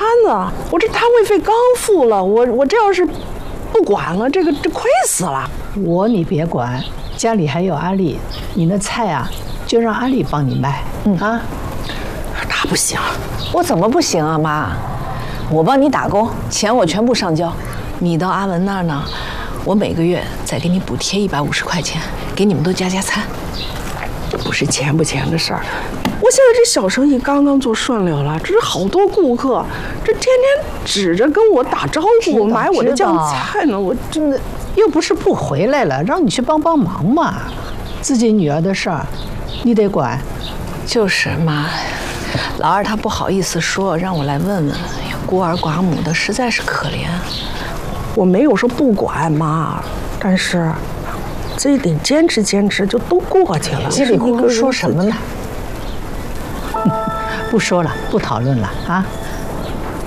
摊子，我这摊位费刚付了，我这要是不管了，这亏死了。 你别管，家里还有阿丽，你那菜啊，就让阿丽帮你卖。啊， 他不行， 我怎么不行啊，妈？我帮你打工，钱我全部上交。你到阿文那儿呢，我每个月再给你补贴150块钱，给你们都加餐。 这不是钱不钱的事儿。我现在这小生意刚刚做顺溜了，这是好多顾客，这天天指着跟我打招呼买我的酱菜呢，我真的又不是不回来了，让你去帮帮忙嘛。自己女儿的事儿，你得管。 就是妈，老二他不好意思说，让我来问问。哎呀，孤儿寡母的实在是可怜。 我没有说不管妈，但是这得坚持坚持，就都过去了。 稀里糊涂说什么呢？不说了，不讨论了啊。